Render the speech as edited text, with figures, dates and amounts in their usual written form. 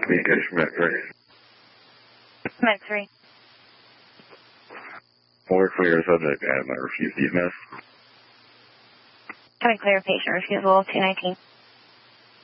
Communication Met 3. Met 3. More clear subject and I refuse the mess. Can I clear patient refusal 219?